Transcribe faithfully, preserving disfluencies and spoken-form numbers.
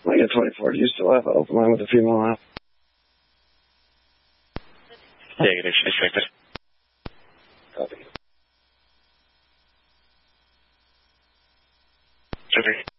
I get twenty-four. Do you still have an open line with the female now? Negative. Expected. Copy. Okay.